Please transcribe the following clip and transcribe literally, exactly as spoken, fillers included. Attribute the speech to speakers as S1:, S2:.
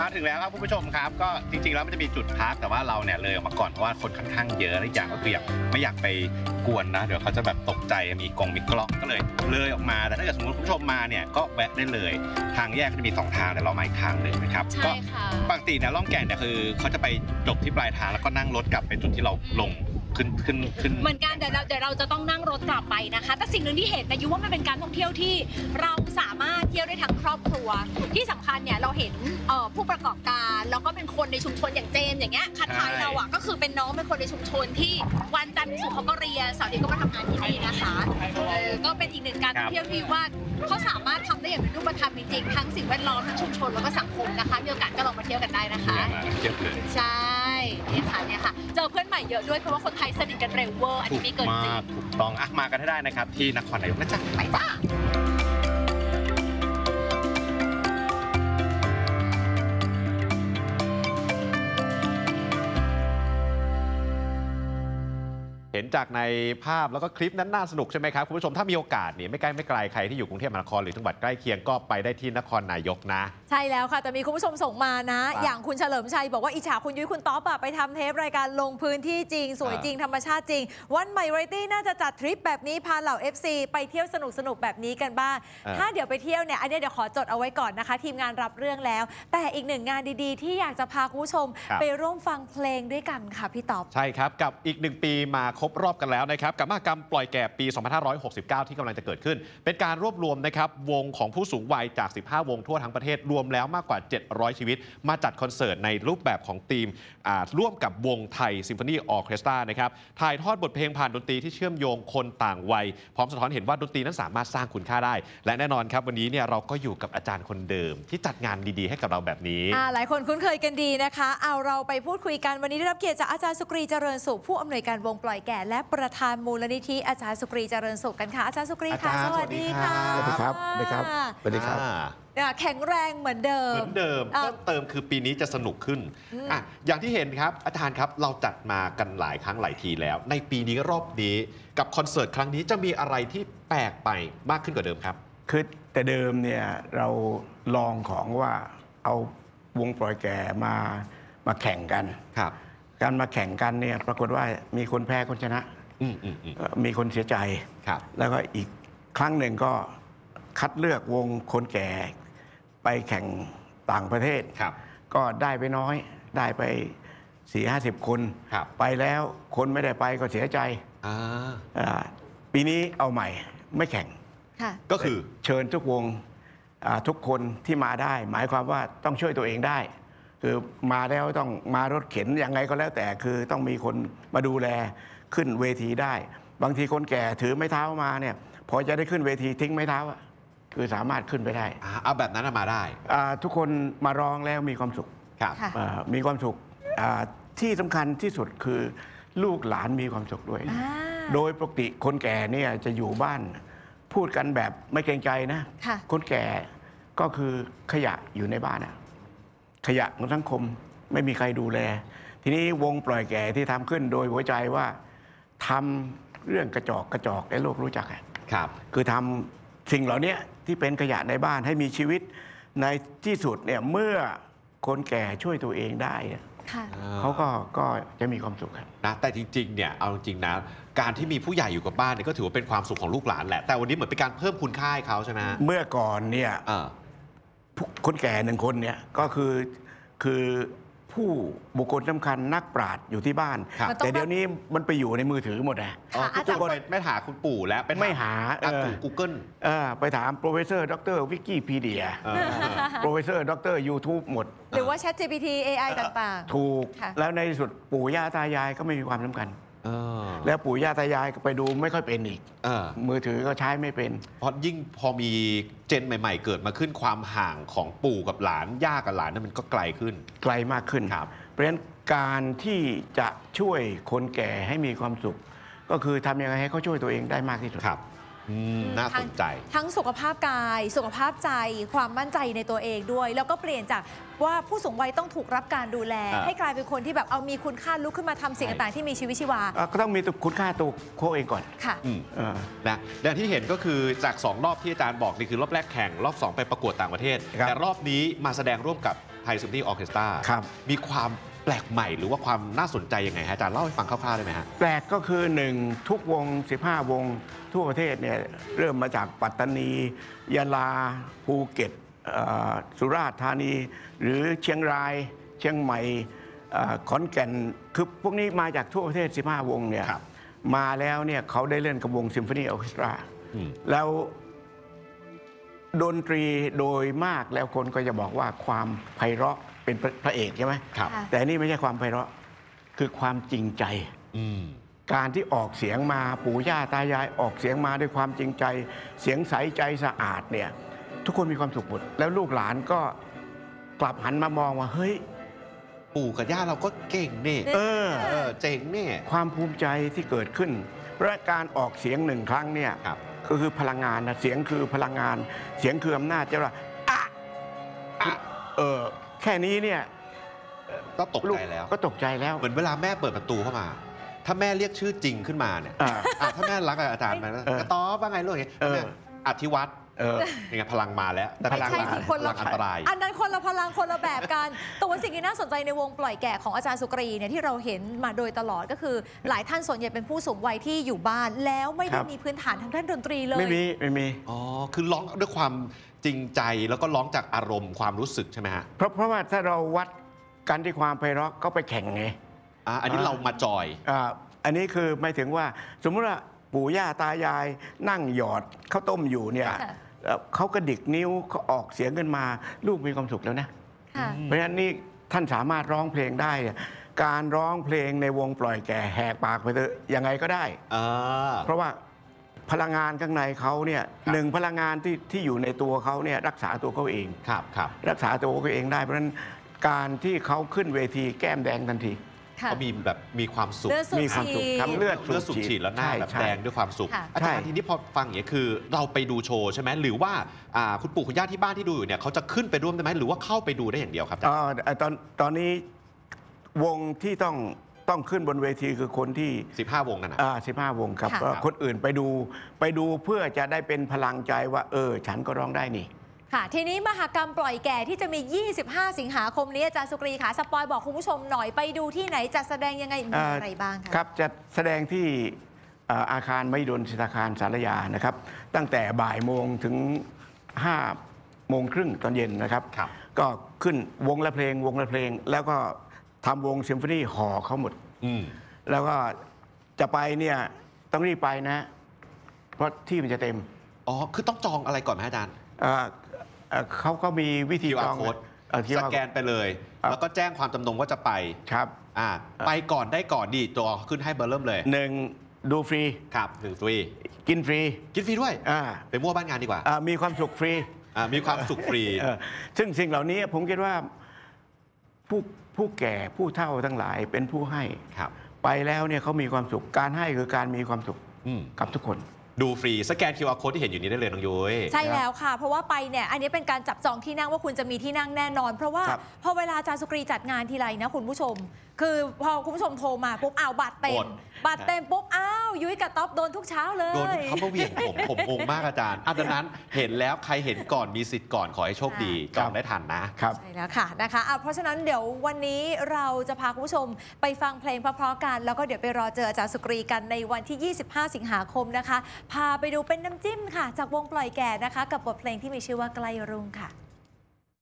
S1: มาถึงแล้วครับคุณผู้ชมครับก็จริงๆแล้วมันจะมีจุดพักแต่ว่าเราเนี่ยเลยออกมาก่อนเพราะว่าคนค่อนข้างเยอะและอย่างก็คืออยากไม่อยากไปกวนนะเดี๋ยวเขาจะแบบตกใจมีกองมีกล้องก็เลยเลยออกมาแต่ถ้าเกิดสมมติคุณผู้ชมมาเนี่ยก็แวะได้เลยทางแยกจะมีสองทางแต่เรามาอีกทางหนึ่งนะครับก็ปกติเนี่ยล่องแก่งเนี่ยคือเขาจะไปจบที่ปลายทางแล้วก็นั่งรถกลับไปจุดที่เราลงขึ้นขึ้นขึ้น
S2: เหมือนกันเดี๋ยวเราเดี๋ยวเราจะต้องนั่งรถกลับไปนะคะแต่สิ่งหนึ่งที่เห็นนะยุว่ามันเป็นการท่องเที่ยวที่เราสามารถเที่ยวได้ทั้งครอบครัวที่สำคัญเนี่ยเราเห็นผู้ประกอบการแล้วก็เป็นคนในชุมชนอย่างเจมอย่างเงี้ยคันท้ายเราอ่ะก็คือเป็นน้องเป็นคนในชุมชนที่วันจันทร์ถึงศุกร์เขาก็เรียนเสาร์อาทิตย์ก็มาทำงานที่นี่นะคะก็เป็นอีกหนึ่งการท่องเที่ยวที่ว่าเขาสามารถทำได้อย่างเป็นรูปธรรมจริงๆทั้งสิ่งแวดล้อมทั้งชุมชนแล้วก็สังคมนะคะมีโอกาสก็ลองมาเที่ยวกันได้นะคะใช่เนี่ยค่ะเนี่ยค่ะเจอเพื่อนใหม่เยอะด้วยเพราะว่าคนไทยสนิทกันเร็วเวอร์อันนี้ไม่เกินจริง
S1: ถูกต้องอ่ะมากันให้ได้นะครับที่นครนายกนะจ๊ะ
S2: ไปจ้า
S3: เห็นจากในภาพแล้วก็คลิปนั้นน่าสนุกใช่ไหมครับคุณผู้ชมถ้ามีโอกาสเนี่ยไม่ใกล้ไม่ไกลใครที่อยู่กรุงเทพมหานครหรือจังหวัดใกล้เคียงก็ไปได้ที่นครนายกนะ
S4: ใช่แล้วค่ะแต่มีคุณผู้ชมส่งมานะอย่างคุณเฉลิมชัยบอกว่าอิจฉาคุณยุ้ยคุณต๊อปไปทำเทปรายการลงพื้นที่จริงสวยจริงธรรมชาติจริงวันใหม่วาไรตี้น่าจะจัดทริปแบบนี้พาเหล่า เอฟ ซี ไปเที่ยวสนุกสนุกแบบนี้กันบ้างถ้าเดี๋ยวไปเที่ยวเนี่ยอันนี้เดี๋ยวขอจดเอาไว้ก่อนนะคะทีมงานรับเรื่องแล้วแต่อีกหนึ่งงานดีๆที่อยากจะพาคุณผู้ชมไปร่วมฟังเพลงด้วยกันค่ะพี่ต๊อป
S3: ใช่ครับกับอีกหนึ่งปีมาครบรอบกันแล้วนะครับกับมหกรรมปล่อยแก่ปี สองพันห้าร้อยหกสิบเก้า ที่กำลังจะเกิดขึ้นเป็นการรวบรวมนะครับวงของผู้สูงวัยจากสิบห้าวงทั่วทั้งประเทศรวมแล้วมากกว่าเจ็ดร้อยชีวิตมาจัดคอนเสิร์ตในรูปแบบของทีมร่วมกับวงไทยซิมโฟนีออร์เคสตรานะครับถ่ายทอดบทเพลงผ่านดนตรีที่เชื่อมโยงคนต่างวัยพร้อมสะท้อนเห็นว่าดนตรีนั้นสามารถสร้างคุณค่าได้และแน่นอนครับวันนี้เนี่ยเราก็อยู่กับอาจารย์คนเดิมที่จัดงานดีๆให้กับเราแบบนี้
S4: หลายคนคุ้นเคยกันดีนะคะเอาเราไปพูดคุยกันวันนี้ได้รับเกียรติจากอาจารย์สุกรีเจริญสุขผู้อำนวยการวงปล่อยแก่และประธานมูลนิธิอาจารย์สุกรีเจริญสุขกันค่ะอาจารย์สุกรีค่ะสวัสดีค่ะ
S5: สวัสดีครับสวัสดีครับสวัสดีครับ
S4: แข็งแรงเหมือนเดิม
S3: เหมือนเดิมเพิ่มเติมคือปีนี้จะสนุกขึ้นอ่ะอย่างที่เห็นครับอาจารย์ครับเราจัดมากันหลายครั้งหลายทีแล้วในปีนี้รอบนี้กับคอนเสิร์ตครั้งนี้จะมีอะไรที่แปลกไปมากขึ้นกว่าเดิมครับ
S5: คือแต่เดิมเนี่ยเราลองของว่าเอาวงปล่อยแก่มามาแข่งกัน
S3: ครับ
S5: การมาแข่งกันเนี่ยปรากฏว่ามีคนแพ้คนชนะมีคนเสียใจแล้วก็อีกครั้งหนึ่งก็คัดเลือกวงคนแก่ไปแข่งต่างประเทศก็ได้ไปน้อยได้ไปสี่ห้าสิบคนไปแล้วคนไม่ได้ไปก็เสียใจปีนี้เอาใหม่ไม่แข่ง
S3: ก็คือ
S5: เชิญทุกวงทุกคนที่มาได้หมายความว่าต้องช่วยตัวเองได้คือมาแล้วต้องมารถเข็นยังไงก็แล้วแต่คือต้องมีคนมาดูแลขึ้นเวทีได้บางทีคนแก่ถือไม้เท้ามาเนี่ยพอจะได้ขึ้นเวทีทิ้งไม้เท้าคือสามารถขึ้นไปได้
S3: เอาแบบนั้นมาได้
S5: ทุกคนมาร้องแล้วมีความสุขมีความสุขที่สำคัญที่สุดคือลูกหลานมีความสุขด้วยโดยปกติคนแก่เนี่ยจะอยู่บ้านพูดกันแบบไม่เกรงใจนะคนแก่ก็คือขยะอยู่ในบ้านขยะของสังคมไม่มีใครดูแลทีนี้วงปล่อยแก่ที่ทำขึ้นโดยหัวใจว่าทำเรื่องกระจอกกระจอกให้โลกรู้จัก
S3: ครับ
S5: คือทำสิ่งเหล่านี้ที่เป็นขยะในบ้านให้มีชีวิตในที่สุดเนี่ยเมื่อคนแก่ช่วยตัวเองได้เขาก็ก็จะมีความสุข
S3: นะแต่จริงๆเนี่ยเอาจริงนะการที่มีผู้ใหญ่อยู่กับบ้านเนี่ยก็ถือว่าเป็นความสุขของลูกหลานแหละแต่วันนี้เหมือนเป็นการเพิ่มคุณค่าให้เขาใช่ไหม
S5: เมื่อก่อนเนี่ยคนแก่หนึ่งคนเนี่ยก็คือคือผู้บุคคลสำคัญนักปราชญ์อยู่ที่บ้านแต่เดี๋ยวนี้มันไปอยู่ในมือถือหมดนะ
S3: ทุกคนไม่หาคุณปู่แล้วเป็น
S5: ไม่หา
S3: กูเกิล
S5: ไปถามโปรเฟสเซอร์ด็อกเตอร์วิกิพีเดียโปรเฟสเซอร์ด็อกเตอร์ยูทูบหมด
S4: หรือว่า Chat จี พี ที เอ ไอ ต่าง
S5: ๆถูกแล้วในที่สุดปู่ย่าตายายก็ไม่มีความสำคัญแล้วปู่ย่าตายายก็ไปดูไม่ค่อยเป็นอีกมือถือก็ใช้ไม่เป็น
S3: เพราะยิ่งพอมีเจนใหม่ๆเกิดมาขึ้นความห่างของปู่กับหลานย่ากับหลานนั้นมันก็ไกลขึ้น
S5: ไกลมากขึ้นเพราะฉะนั้นการที่จะช่วยคนแก่ให้มีความสุขก็คือทำยังไงให้เขาช่วยตัวเองได้มากที่สุด
S3: ครับน่าสนใจ
S4: ทั้งสุขภาพกายสุขภาพใจความมั่นใจในตัวเองด้วยแล้วก็เปลี่ยนจากว่าผู้สูงวัยต้องถูกรับการดูแลให้กลายเป็นคนที่แบบเอามีคุณค่าลุกขึ้นมาทำสิ่งต่างๆที่มีชีวิตชีวา
S5: ก็ต้องมีคุณค่าตัวเขาเองก่อน
S4: ค่ะ
S3: นะอย่างที่เห็นก็คือจากสองรอบที่อาจารย์บอกนี่คือรอบแรกแข่งรอบสองไปประกวดต่างประเทศแต่รอบนี้มาแสดงร่วมกับไทยซิมโฟนีออร์เคสตรา
S5: ครับ
S3: มีความแปลกใหม่หรือว่าความน่าสนใจยังไงฮะอาจารย์เล่าให้ฟังคร่าวๆได้ไหมฮะ
S5: แปลกก็คือหนึ่งทุกวง สิบห้า วงทั่วประเทศเนี่ยเริ่มมาจากปัตตานียะลาภูเก็ตเอ่อสุราษฎร์ธานี หรือเชียงราย เชียงใหม่เอ่อขอนแก่นคือพวกนี้มาจากทั่วประเทศ สิบห้า วงเนี่ย
S3: ครับ
S5: มาแล้วเนี่ยเขาได้เล่นกับวงซิมโฟนีออร์เคสตรา
S3: อืม
S5: แล้วดนตรีโดยมากแล้วคนก็จะบอกว่าความไพเราะเป็นพระเอกใช่ไหม
S3: ครับ
S4: ค่ะ
S5: แต่นี่ไม่ใช่ความไพเราะคือความจริงใจ
S3: อืม
S5: การที่ออกเสียงมาปู่ย่าตายายออกเสียงมาด้วยความจริงใจ เสียงใสใจสะอาดเนี่ยทุกคนมีความสุขหมดแล้วลูกหลานก็กลับหันมามองว่าเฮ้ย
S3: ปู่กับย่าเราก็เก่งนี่
S5: เออ
S3: เออเจ๋งนี่
S5: ความภูมิใจที่เกิดขึ้นเพราะการออกเสียงหนึ่งครั้งเนี่ย
S3: ครับ
S5: ก็คือพลังงานนะเสียงคือพลังงาน เสียงคืออำนาจจะว่าอะอะเออแค่นี้เนี่ย
S3: ก็ตก
S5: ลู
S3: ใจแล้ว
S5: ก็ตกใจแล้ว
S3: เหมือนเวลาแม่เปิดประตูเข้ามา ถ้าแม่เรียกชื่อจริงขึ้นมาเนี่ย
S5: อ่า
S3: อ่ะถ้าแม่รักอาจารย์มา
S5: เออ
S3: ก็ตอบว่าไงลูกอย่างเงี้ย
S5: เออ
S3: แม่อธิวัตร
S5: เออ
S3: ยังไงพลังมาแล้วแต่
S5: พลัง
S4: ใช่สิคน
S3: พ
S4: ละ
S3: ลังอันตราย
S4: อันนั้นคนละพลังคนละแบบกัน แต่ว่าสิ่งที่น่าสนใจในวงปล่อยแก่ของอาจารย์สุกรีเนี่ยที่เราเห็นมาโดยตลอดก็คือ หลายท่านส่วนใหญ่เป็นผู้สูงวัยที่อยู่บ้าน แล้วไม่
S5: ค
S4: ได้
S5: รับ
S4: มีพื้นฐานทางด้านดนตรีเลย
S5: ไม่มีไม่มี
S3: อ๋อ คือร้องด้วยความจริงใจแล้วก็ร้องจากอารมณ์ความรู้สึกใช่ไหมฮะ
S5: เพราะเพราะว่าถ้าเราวัดกันที่ความไพเราะก็ไปแข่งไง
S3: อ่ะอันนี้
S5: อ่า
S3: เรามาจอย
S5: อ่าอันนี้คือหมายถึงว่าสมมติว่าปู่ย่าตายายนั่งหยอดข้าวต้มอยู่เนี่ย
S4: ค่ะ
S5: เอ่อเขากระดิกนิ้วเขาออกเสียงขึ้นมา ลูกมีความสุขแล้วนะ
S4: ค่ะ
S5: เพราะฉะนั้นนี่ท่านสามารถร้องเพลงได้อะการร้องเพลงในวงปล่อยแก่แหกปากไปเถอะยังไงก็ได้
S3: อ่า
S5: เพราะว่าพลังงานข้างในเขาเนี่ย
S3: ครับ
S5: หนึ่งพลังงานที่ที่อยู่ในตัวเขาเนี่ยรักษาตัวเขาเอง
S3: ครับครับ
S5: รักษาตัวเขาเองได้เพราะฉะนั้นการที่เขาขึ้นเวทีแก้มแดงทันที
S4: ค่ะ
S3: ก็มีแบบมีความสุข
S4: เลือดสูบ
S5: มีความสุข
S4: ฉีด
S5: ทำเลือด
S3: เลือดสูบฉีดแล้วหน้า
S5: ใช่
S3: แบบ
S5: ใช่
S3: แดงด้วยความสุข
S4: ค่ะ
S3: อาจารย์
S5: ใช่
S3: ทีนี้พอฟังอย่างนี้ยคือเราไปดูโชว์ใช่ไหมหรือว่าอ่าคุณปู่คุณย่าที่บ้านที่ดูอยู่เนี่ยเขาจะขึ้นไปร่วมได้ไหมหรือว่าเข้าไปดูได้อย่างเดียวครับอาจารย์
S5: อ๋อตอนตอนนี้วงที่ต้องต้องขึ้นบนเวทีคือคนที่
S3: สิบห้าวงนั่นนะ
S5: อ่าสิบห้าวงครับ
S4: ค่ะ
S5: ก็คนอื่นไปดูไปดูเพื่อจะได้เป็นพลังใจว่า เออ ฉันก็ร้องได้นี่
S4: ค่ะ ทีนี้มหกรรมปล่อยแก่ที่จะมี ยี่สิบห้า สิงหาคมนี้อาจารย์สุกรีค่ะสปอยบอกคุณผู้ชมหน่อยไปดูที่ไหนจัดแสดงยังไงมี
S5: อ่า
S4: อะไรบ้างคะ
S5: ครับจะแสดงที่อ่าอาคารมหิดลศิลปาคารสารยานะครับ ตั้งแต่บ่ายโมงถึงห้าโมงครึ่งตอนเย็นนะครับ
S3: ครับ
S5: ก็ขึ้นวงละเพลงวงละเพลง แล้วก็ทำวงซิมโฟนีห่อเขาหมด
S3: อืม
S5: แล้วก็จะไปเนี่ยต้องรีบไปนะ เพราะที่มันจะเต็ม
S3: อ๋อ คือต้องจองอะไรก่อนไหมอาจารย์
S5: เอ่อเอ่อเขาก็มีวิธี
S3: คิว
S5: จ
S3: อา
S5: อง
S3: ร์ Code
S5: เอ่อ
S3: สแกนไปเลย
S5: ครับ
S3: แล้วก็แจ้งความจำนงว่าจะไป
S5: ครับ
S3: อ่าไปก่อนได้ก่อนดีตัวขึ้นให้เบอร์เริ่มเลย
S5: หนึ่งดูฟรี
S3: ครับหนึ่งฟรี
S5: กินฟรี
S3: กินฟรีด้วย
S5: อ่า
S3: ไปมั่วบ้านงานดีกว่า
S5: อ่ามีความสุขฟรี
S3: อ่ามีความสุขฟรี
S5: เออซึ่งสิ่งเหล่านี้ผมคิดว่าผู้ผู้แก่ผู้เฒ่าทั้งหลายเป็นผู้ให้
S3: ครับ
S5: ไปแล้วเนี่ยเขามีความสุขการให้คือการมีความสุข
S3: อืม
S5: กับทุกคน
S3: ดูฟรี สแกน คิว อาร์ Code ที่เห็นอยู่นี้ได้เลยน้องยุ้ย
S4: ใช่แล้วค่ะ เพราะว่าไปเนี่ยอันนี้เป็นการจับจองที่นั่งว่าคุณจะมีที่นั่งแน่นอน เพราะว่า
S5: ครับ
S4: พอเวลาอาจารย์สุกรีจัดงานทีไรนะคุณผู้ชม คือพอคุณผู้ชมโทรมาปุ๊บอ้าวบัตรเต็
S3: หม
S4: ม
S3: ด
S4: บัตรเต็มปุ๊บอ้าวยุ้ยกับต๊อบโดนทุกเช้าเลย
S3: โดนเขามาเหวี่ยงผม ผมงงมากอาจารย์อ่ะดังนั้นเห็นแล้วใครเห็นก่อนมีสิทธิ์ก่อนขอให้โชคดีจองได้ทันนะ
S5: ครับ
S4: ใช่แล้วค่ะนะคะอ่ะ เพราะฉะนั้นเดี๋ยววันนี้เราจะพาคุณผู้ชมไปฟังเพลงเพราะๆกัน แล้วก็เดี๋ยวไปรอเจออาจารย์สุกรีกันในวันที่ ยี่สิบห้า สิงหาคมนะคะ พาไปดูเป็นน้ำจิ้มค่ะ จากวงปล่อยแก่นะคะ กับบทเพลงที่มีชื่อว่าใกล้รุ่งค่ะ